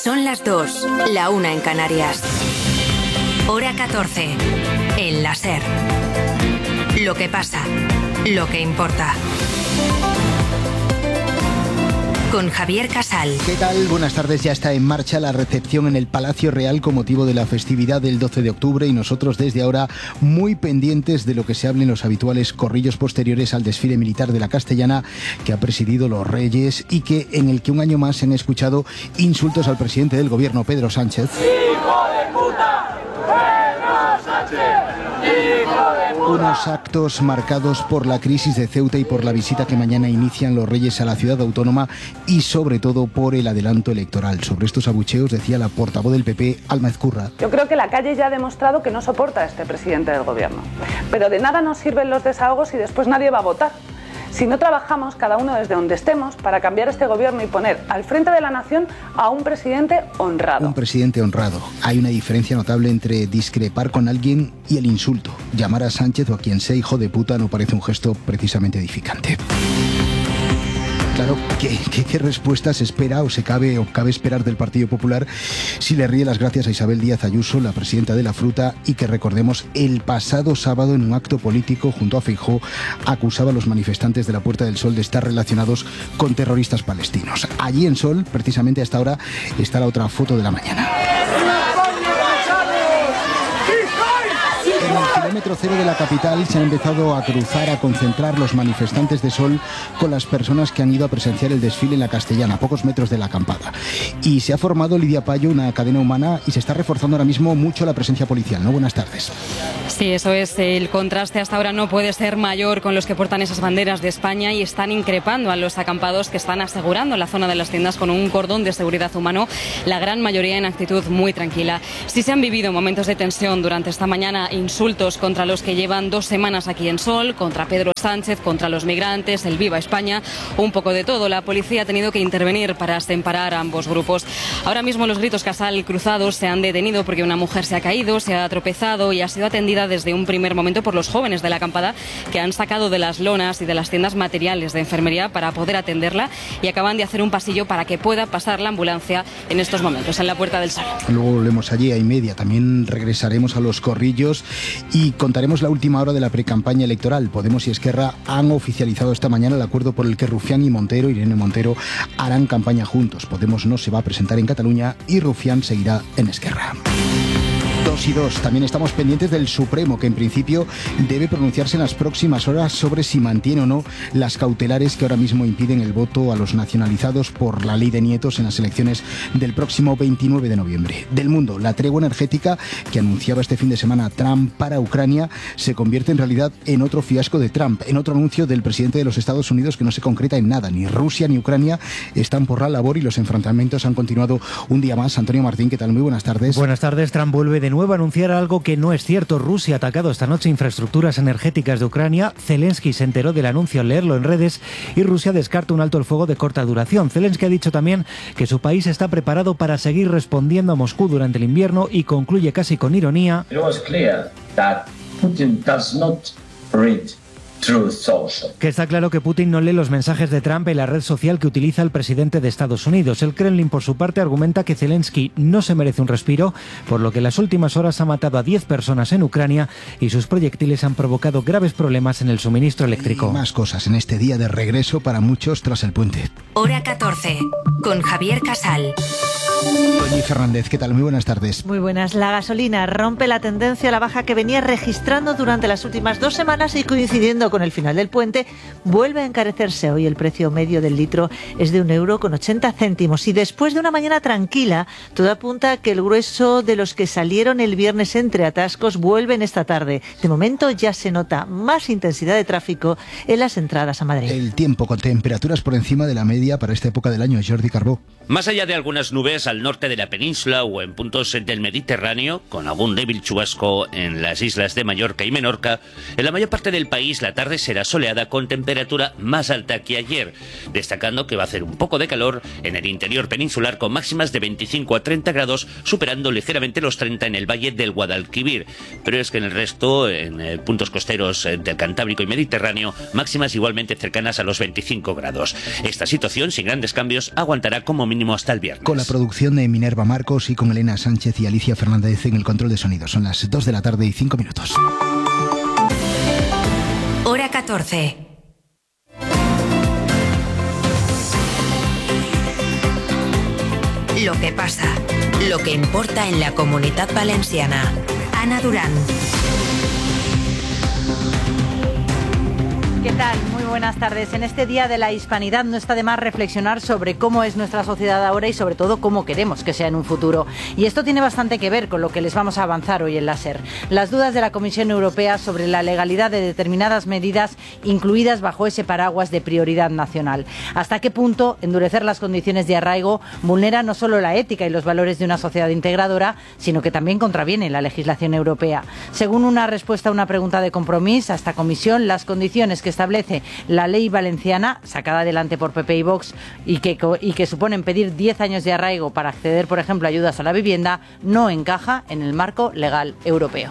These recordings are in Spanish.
Son las 2, la 1 en Canarias. Hora 14, en la SER. Lo que pasa, lo que importa. Con Javier Casal. ¿Qué tal? Buenas tardes. Ya está en marcha la recepción en el Palacio Real con motivo de la festividad del 12 de octubre y nosotros desde ahora muy pendientes de lo que se hable en los habituales corrillos posteriores al desfile militar de la Castellana que ha presidido los Reyes y en el que un año más se han escuchado insultos al presidente del gobierno, Pedro Sánchez. ¡Hijo de puta! ¡Pedro Sánchez! Unos actos marcados por la crisis de Ceuta y por la visita que mañana inician los Reyes a la ciudad autónoma y sobre todo por el adelanto electoral. Sobre estos abucheos decía la portavoz del PP, Alma Ezcurra. Yo creo que la calle ya ha demostrado que no soporta a este presidente del gobierno. Pero de nada nos sirven los desahogos y después nadie va a votar. Si no trabajamos cada uno desde donde estemos para cambiar este gobierno y poner al frente de la nación a un presidente honrado. Un presidente honrado. Hay una diferencia notable entre discrepar con alguien y el insulto. Llamar a Sánchez o a quien sea hijo de puta no parece un gesto precisamente edificante. Claro, ¿qué respuesta se espera o cabe esperar del Partido Popular si le ríe las gracias a Isabel Díaz Ayuso, la presidenta de la Fruta, y que recordemos el pasado sábado en un acto político junto a Feijóo acusaba a los manifestantes de la Puerta del Sol de estar relacionados con terroristas palestinos? Allí en Sol, precisamente a esta hora, está la otra foto de la mañana. En el kilómetro cero de la capital se han empezado a cruzar, a concentrar los manifestantes de Sol con las personas que han ido a presenciar el desfile en la Castellana, a pocos metros de la acampada. Y se ha formado, Lidia Payo, una cadena humana y se está reforzando ahora mismo mucho la presencia policial, ¿no? Buenas tardes. Sí, eso es. El contraste hasta ahora no puede ser mayor con los que portan esas banderas de España y están increpando a los acampados que están asegurando la zona de las tiendas con un cordón de seguridad humano, la gran mayoría en actitud muy tranquila. Sí se han vivido momentos de tensión durante esta mañana, insultos contra los que llevan 2 semanas aquí en Sol, contra Pedro Sánchez, contra los migrantes, el Viva España, un poco de todo. La policía ha tenido que intervenir para separar a ambos grupos. Ahora mismo los gritos Casal cruzados se han detenido porque una mujer se ha caído, se ha tropezado y ha sido atendida desde un primer momento por los jóvenes de la acampada que han sacado de las lonas y de las tiendas materiales de enfermería para poder atenderla y acaban de hacer un pasillo para que pueda pasar la ambulancia en estos momentos en la Puerta del Sol. Luego volvemos allí a 1:30. También regresaremos a los corrillos y contaremos la última hora de la precampaña electoral. Podemos y Esquerra han oficializado esta mañana el acuerdo por el que Rufián y Montero, Irene Montero, harán campaña juntos. Podemos no se va a presentar en Cataluña y Rufián seguirá en Esquerra. 2 y 2. También estamos pendientes del Supremo, que en principio debe pronunciarse en las próximas horas sobre si mantiene o no las cautelares que ahora mismo impiden el voto a los nacionalizados por la ley de nietos en las elecciones del próximo 29 de noviembre. Del mundo, la tregua energética que anunciaba este fin de semana Trump para Ucrania se convierte en realidad en otro fiasco de Trump, en otro anuncio del presidente de los Estados Unidos que no se concreta en nada. Ni Rusia ni Ucrania están por la labor y los enfrentamientos han continuado un día más. Antonio Martín, ¿qué tal? Muy buenas tardes. Buenas tardes. Trump vuelve de nuevo a anunciar algo que no es cierto. Rusia ha atacado esta noche infraestructuras energéticas de Ucrania. Zelensky se enteró del anuncio al leerlo en redes y Rusia descarta un alto el fuego de corta duración. Zelensky ha dicho también que su país está preparado para seguir respondiendo a Moscú durante el invierno y concluye casi con ironía. It was clear that Putin does not read Truth Social. Que está claro que Putin no lee los mensajes de Trump en la red social que utiliza el presidente de Estados Unidos. El Kremlin, por su parte, argumenta que Zelensky no se merece un respiro, por lo que en las últimas horas ha matado a 10 personas en Ucrania y sus proyectiles han provocado graves problemas en el suministro eléctrico. Y más cosas en este día de regreso para muchos tras el puente. Hora 14, con Javier Casal. Doña Fernández, ¿qué tal? Muy buenas tardes. Muy buenas. La gasolina rompe la tendencia a la baja que venía registrando durante las últimas 2 semanas y coincidiendo con el final del puente, vuelve a encarecerse. Hoy el precio medio del litro es de 1,80 € y después de una mañana tranquila, todo apunta a que el grueso de los que salieron el viernes entre atascos vuelven esta tarde. De momento ya se nota más intensidad de tráfico en las entradas a Madrid. El tiempo con temperaturas por encima de la media para esta época del año. Jordi Carbó. Más allá de algunas nubes al norte de la península o en puntos del Mediterráneo, con algún débil chubasco en las islas de Mallorca y Menorca, en la mayor parte del país la tarde será soleada con temperatura más alta que ayer, destacando que va a hacer un poco de calor en el interior peninsular con máximas de 25 a 30 grados, superando ligeramente los 30 en el valle del Guadalquivir. Pero es que en el resto, en puntos costeros del Cantábrico y Mediterráneo, máximas igualmente cercanas a los 25 grados. Esta situación, sin grandes cambios, aguantará como mínimo hasta el viernes. Con la producción producción de Minerva Marcos y con Elena Sánchez y Alicia Fernández en el control de sonido. Son las 2 de la tarde y 5 minutos. Hora 14. Lo que pasa, lo que importa en la Comunitat Valenciana. Ana Durán. ¿Qué tal? Muy buenas tardes. En este Día de la Hispanidad no está de más reflexionar sobre cómo es nuestra sociedad ahora y sobre todo cómo queremos que sea en un futuro. Y esto tiene bastante que ver con lo que les vamos a avanzar hoy en la SER. Las dudas de la Comisión Europea sobre la legalidad de determinadas medidas incluidas bajo ese paraguas de prioridad nacional. ¿Hasta qué punto endurecer las condiciones de arraigo vulnera no solo la ética y los valores de una sociedad integradora, sino que también contraviene la legislación europea? Según una respuesta a una pregunta de Compromís a esta comisión, las condiciones que establece la ley valenciana, sacada adelante por PP y Vox, y que suponen pedir 10 años de arraigo para acceder, por ejemplo, a ayudas a la vivienda, no encaja en el marco legal europeo.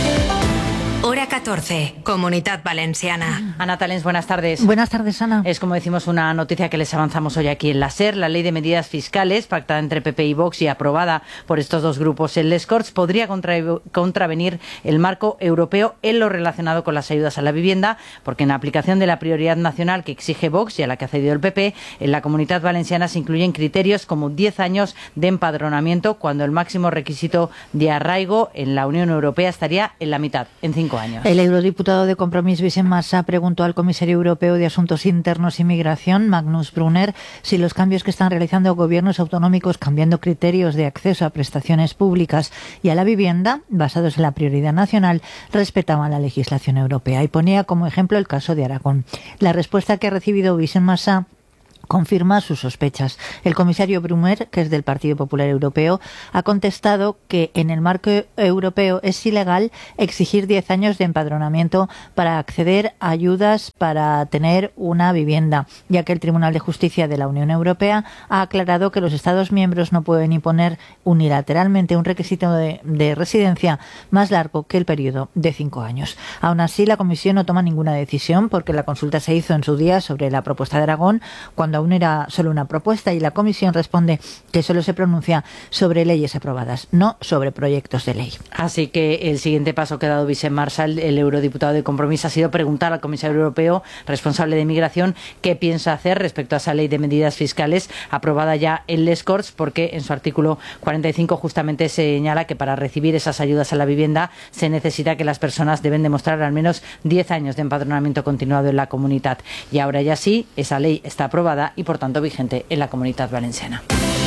Hora 14, Comunitat Valenciana. Ana Talens, buenas tardes. Buenas tardes, Ana. Es, como decimos, una noticia que les avanzamos hoy aquí en la SER. La ley de medidas fiscales, pactada entre PP y Vox y aprobada por estos dos grupos en les Corts, podría contravenir el marco europeo en lo relacionado con las ayudas a la vivienda, porque en aplicación de la prioridad nacional que exige Vox y a la que ha cedido el PP, en la Comunitat Valenciana se incluyen criterios como 10 años de empadronamiento, cuando el máximo requisito de arraigo en la Unión Europea estaría en la mitad, en 5 años. El eurodiputado de Compromís, Vicent Massà, preguntó al comisario europeo de Asuntos Internos y Migración, Magnus Brunner, si los cambios que están realizando gobiernos autonómicos cambiando criterios de acceso a prestaciones públicas y a la vivienda, basados en la prioridad nacional, respetaban la legislación europea. Y ponía como ejemplo el caso de Aragón. La respuesta que ha recibido Vicent Massà confirma sus sospechas. El comisario Brunner, que es del Partido Popular Europeo, ha contestado que en el marco europeo es ilegal exigir 10 años de empadronamiento para acceder a ayudas para tener una vivienda, ya que el Tribunal de Justicia de la Unión Europea ha aclarado que los Estados miembros no pueden imponer unilateralmente un requisito de residencia más largo que el periodo de 5 años. Aún así, la Comisión no toma ninguna decisión porque la consulta se hizo en su día sobre la propuesta de Aragón, cuando aún era solo una propuesta, y la Comisión responde que solo se pronuncia sobre leyes aprobadas, no sobre proyectos de ley. Así que el siguiente paso que ha dado Vicent Massà, el eurodiputado de Compromís, ha sido preguntar al comisario europeo responsable de migración qué piensa hacer respecto a esa ley de medidas fiscales aprobada ya en les Corts, porque en su artículo 45 justamente señala que para recibir esas ayudas a la vivienda se necesita que las personas deben demostrar al menos 10 años de empadronamiento continuado en la comunidad. Y ahora ya sí, esa ley está aprobada y por tanto vigente en la Comunitat Valenciana.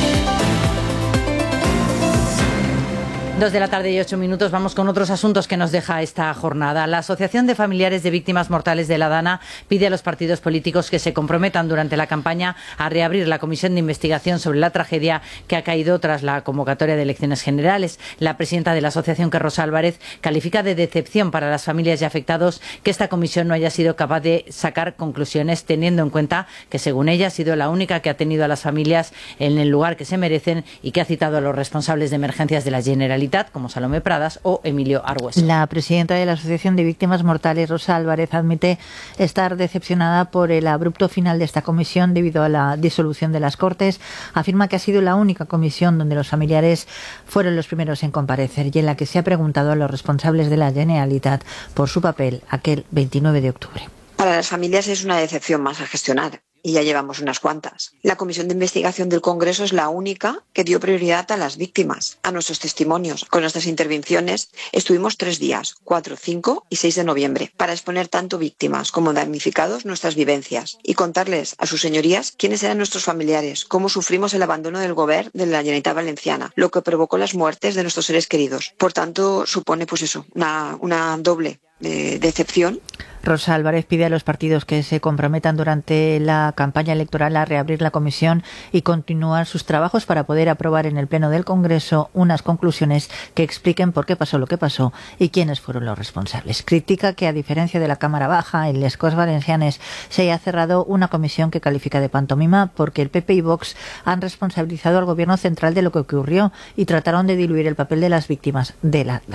2 de la tarde y 8 minutos. Vamos con otros asuntos que nos deja esta jornada. La Asociación de Familiares de Víctimas Mortales de la Dana pide a los partidos políticos que se comprometan durante la campaña a reabrir la comisión de investigación sobre la tragedia que ha caído tras la convocatoria de elecciones generales. La presidenta de la asociación, que Rosa Álvarez, califica de decepción para las familias y afectados que esta comisión no haya sido capaz de sacar conclusiones, teniendo en cuenta que, según ella, ha sido la única que ha tenido a las familias en el lugar que se merecen y que ha citado a los responsables de emergencias de la Generalitat, como Salomé Pradas o Emilio Argües. La presidenta de la Asociación de Víctimas Mortales, Rosa Álvarez, admite estar decepcionada por el abrupto final de esta comisión debido a la disolución de las Cortes. Afirma que ha sido la única comisión donde los familiares fueron los primeros en comparecer y en la que se ha preguntado a los responsables de la Generalitat por su papel aquel 29 de octubre. Para las familias es una decepción más a gestionar. Y ya llevamos unas cuantas. La Comisión de Investigación del Congreso es la única que dio prioridad a las víctimas, a nuestros testimonios. Con nuestras intervenciones estuvimos 3 días, 4, 5 y 6 de noviembre, para exponer tanto víctimas como damnificados nuestras vivencias y contarles a sus señorías quiénes eran nuestros familiares, cómo sufrimos el abandono del Govern de la Generalitat Valenciana, lo que provocó las muertes de nuestros seres queridos. Por tanto, supone una doble decepción. Rosa Álvarez pide a los partidos que se comprometan durante la campaña electoral a reabrir la comisión y continuar sus trabajos para poder aprobar en el Pleno del Congreso unas conclusiones que expliquen por qué pasó lo que pasó y quiénes fueron los responsables. Critica que, a diferencia de la Cámara Baja, en les Corts Valencianes se haya cerrado una comisión que califica de pantomima porque el PP y Vox han responsabilizado al Gobierno central de lo que ocurrió y trataron de diluir el papel de las víctimas de la Dana.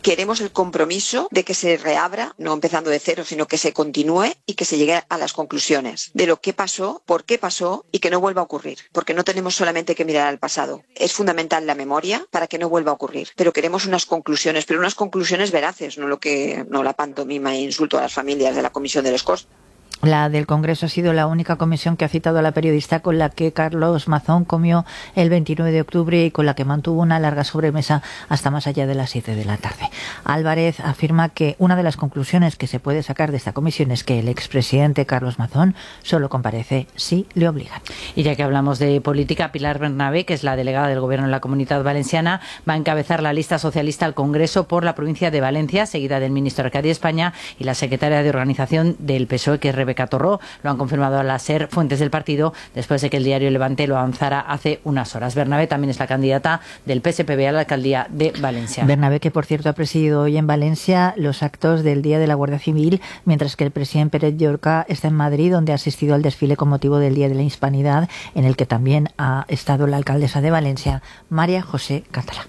Queremos el compromiso de que se reabra, no empezando de cero, sino que se continúe y que se llegue a las conclusiones de lo que pasó, por qué pasó y que no vuelva a ocurrir. Porque no tenemos solamente que mirar al pasado. Es fundamental la memoria para que no vuelva a ocurrir. Pero queremos unas conclusiones, pero unas conclusiones veraces, no la pantomima e insulto a las familias de la Comisión de los Costes. La del Congreso ha sido la única comisión que ha citado a la periodista con la que Carlos Mazón comió el 29 de octubre y con la que mantuvo una larga sobremesa hasta más allá de las 7 de la tarde. Álvarez afirma que una de las conclusiones que se puede sacar de esta comisión es que el expresidente Carlos Mazón solo comparece si le obligan. Y ya que hablamos de política, Pilar Bernabé, que es la delegada del Gobierno en la Comunidad Valenciana, va a encabezar la lista socialista al Congreso por la provincia de Valencia, seguida del ministro Arcadi España y la secretaria de Organización del PSOE, que es Rebeca Torró. Lo han confirmado a la SER fuentes del partido después de que el diario Levante lo avanzara hace unas horas. Bernabé también es la candidata del PSPB a la alcaldía de Valencia. Bernabé, que por cierto ha presidido hoy en Valencia los actos del Día de la Guardia Civil, mientras que el presidente Pérez Llorca está en Madrid, donde ha asistido al desfile con motivo del Día de la Hispanidad, en el que también ha estado la alcaldesa de Valencia, María José Catalá.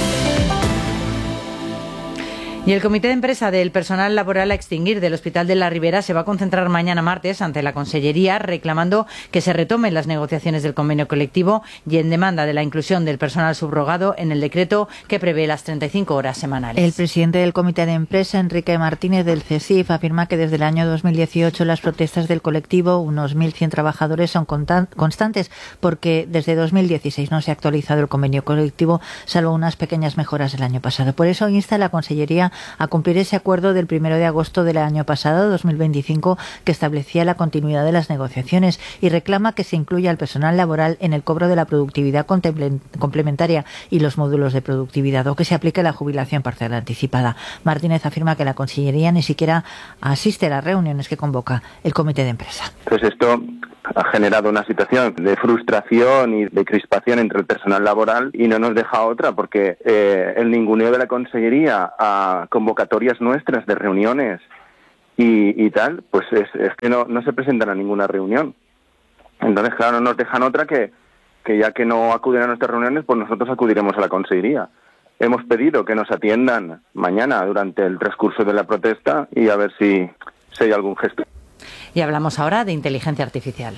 Y el Comité de Empresa del Personal Laboral a Extinguir del Hospital de la Ribera se va a concentrar mañana martes ante la Consellería reclamando que se retomen las negociaciones del convenio colectivo y en demanda de la inclusión del personal subrogado en el decreto que prevé las 35 horas semanales. El presidente del Comité de Empresa, Enrique Martínez del CESIF, afirma que desde el año 2018 las protestas del colectivo, unos 1.100 trabajadores, son constantes porque desde 2016 no se ha actualizado el convenio colectivo, salvo unas pequeñas mejoras el año pasado. Por eso insta a la Consellería a cumplir ese acuerdo del 1 de agosto del año pasado, 2025, que establecía la continuidad de las negociaciones y reclama que se incluya al personal laboral en el cobro de la productividad complementaria y los módulos de productividad, o que se aplique la jubilación parcial anticipada. Martínez afirma que la Consellería ni siquiera asiste a las reuniones que convoca el Comité de Empresa. Pues esto ha generado una situación de frustración y de crispación entre el personal laboral y no nos deja otra, porque el ninguneo de la Consellería a convocatorias nuestras de reuniones y tal, pues es que no se presentan a ninguna reunión. Entonces, claro, no nos dejan otra que ya que no acuden a nuestras reuniones, pues nosotros acudiremos a la Consellería. Hemos pedido que nos atiendan mañana durante el transcurso de la protesta y a ver si hay algún gesto. Y hablamos ahora de inteligencia artificial.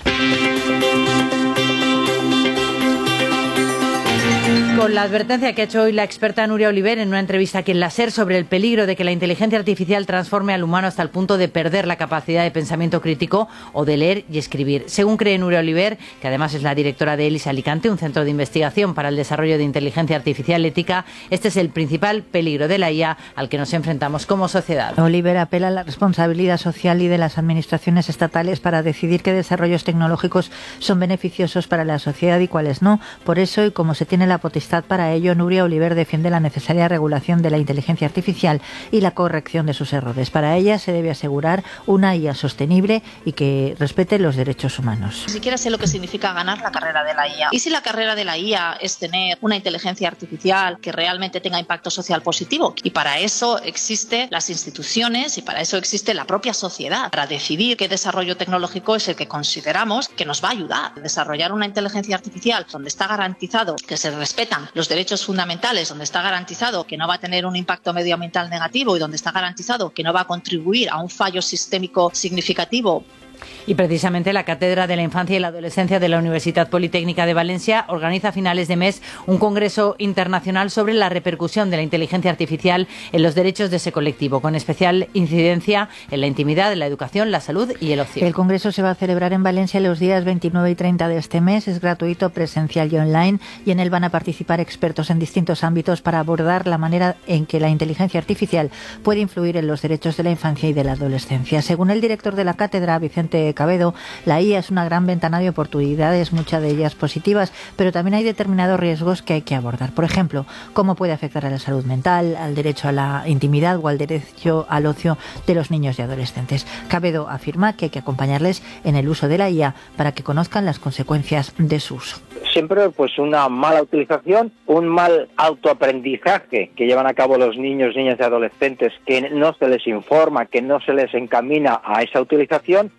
Con la advertencia que ha hecho hoy la experta Nuria Oliver en una entrevista aquí en la SER sobre el peligro de que la inteligencia artificial transforme al humano hasta el punto de perder la capacidad de pensamiento crítico o de leer y escribir. Según cree Nuria Oliver, que además es la directora de ELIS Alicante, un centro de investigación para el desarrollo de inteligencia artificial ética, este es el principal peligro de la IA al que nos enfrentamos como sociedad. Oliver apela a la responsabilidad social y de las administraciones estatales para decidir qué desarrollos tecnológicos son beneficiosos para la sociedad y cuáles no. Por eso, y como se tiene la potestad para ello, Nuria Oliver defiende la necesaria regulación de la inteligencia artificial y la corrección de sus errores. Para ella se debe asegurar una IA sostenible y que respete los derechos humanos. Ni siquiera sé lo que significa ganar la carrera de la IA. ¿Y si la carrera de la IA es tener una inteligencia artificial que realmente tenga impacto social positivo? Y para eso existen las instituciones y para eso existe la propia sociedad, para decidir qué desarrollo tecnológico es el que consideramos que nos va a ayudar a desarrollar una inteligencia artificial donde está garantizado que se respetan los derechos fundamentales, donde está garantizado que no va a tener un impacto medioambiental negativo y donde está garantizado que no va a contribuir a un fallo sistémico significativo. Y precisamente la Cátedra de la Infancia y la Adolescencia de la Universidad Politécnica de Valencia organiza a finales de mes un congreso internacional sobre la repercusión de la inteligencia artificial en los derechos de ese colectivo, con especial incidencia en la intimidad, la educación, la salud y el ocio. El congreso se va a celebrar en Valencia los días 29 y 30 de este mes. Es gratuito, presencial y online, y en él van a participar expertos en distintos ámbitos para abordar la manera en que la inteligencia artificial puede influir en los derechos de la infancia y de la adolescencia. Según el director de la cátedra, Vicente Cabedo, la IA es una gran ventana de oportunidades, muchas de ellas positivas, pero también hay determinados riesgos que hay que abordar. Por ejemplo, cómo puede afectar a la salud mental, al derecho a la intimidad o al derecho al ocio de los niños y adolescentes. Cabedo afirma que hay que acompañarles en el uso de la IA para que conozcan las consecuencias de su uso. Siempre pues una mala utilización, un mal autoaprendizaje que llevan a cabo los niños, niñas y adolescentes, que no se les informa, que no se les encamina a esa utilización, lo aprenden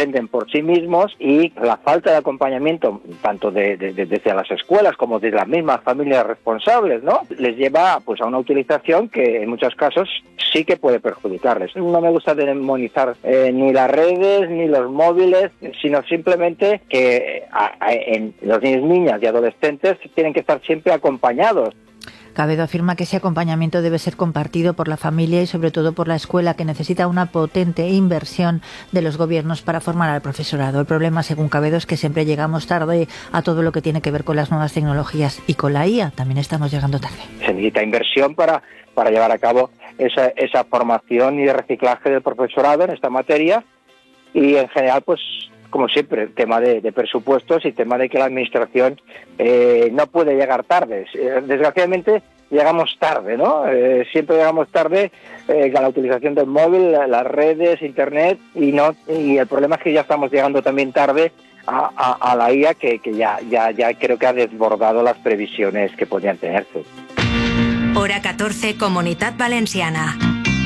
dependen por sí mismos, y la falta de acompañamiento tanto desde las escuelas como de las mismas familias responsables, ¿no?, les lleva pues a una utilización que en muchos casos sí que puede perjudicarles. No me gusta demonizar ni las redes ni los móviles, sino simplemente que los niños, niñas y adolescentes tienen que estar siempre acompañados. Cabedo afirma que ese acompañamiento debe ser compartido por la familia y sobre todo por la escuela, que necesita una potente inversión de los gobiernos para formar al profesorado. El problema, según Cabedo, es que siempre llegamos tarde a todo lo que tiene que ver con las nuevas tecnologías, y con la IA también estamos llegando tarde. Se necesita inversión para llevar a cabo esa formación y de reciclaje del profesorado en esta materia, y en general, pues como siempre, tema de presupuestos y tema de que la administración no puede llegar tarde. Desgraciadamente llegamos tarde, ¿no? Siempre llegamos tarde con la utilización del móvil, las redes, internet, y el problema es que ya estamos llegando también tarde a la IA, que ya creo que ha desbordado las previsiones que podían tenerse. Hora 14, Comunitat Valenciana.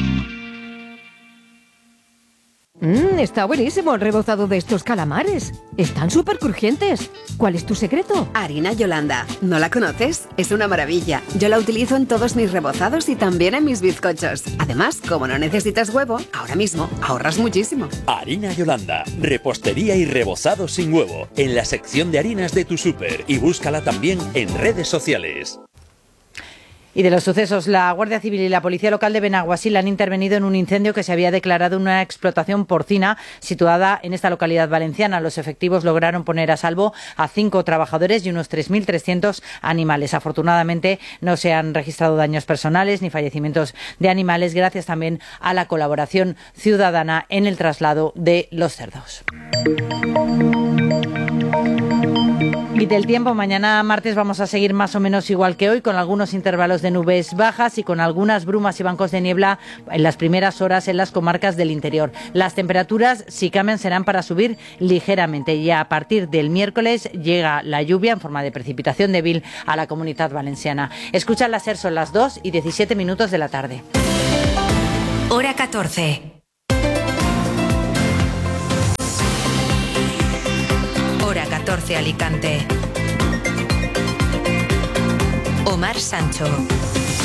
Está buenísimo el rebozado de estos calamares. Están súper crujientes. ¿Cuál es tu secreto? Harina Yolanda. ¿No la conoces? Es una maravilla. Yo la utilizo en todos mis rebozados y también en mis bizcochos. Además, como no necesitas huevo, ahora mismo ahorras muchísimo. Harina Yolanda. Repostería y rebozado sin huevo. En la sección de harinas de tu súper. Y búscala también en redes sociales. Y de los sucesos, la Guardia Civil y la Policía Local de Benaguasil han intervenido en un incendio que se había declarado en una explotación porcina situada en esta localidad valenciana. Los efectivos lograron poner a salvo a 5 trabajadores y unos 3.300 animales. Afortunadamente no se han registrado daños personales ni fallecimientos de animales, gracias también a la colaboración ciudadana en el traslado de los cerdos. Y del tiempo, mañana martes vamos a seguir más o menos igual que hoy, con algunos intervalos de nubes bajas y con algunas brumas y bancos de niebla en las primeras horas en las comarcas del interior. Las temperaturas, si cambian, serán para subir ligeramente, y a partir del miércoles llega la lluvia en forma de precipitación débil a la Comunitat Valenciana. Escuchan la SER, son las 2:17 de la tarde. Hora 14. Hora 14, Alicante. Omar Sancho.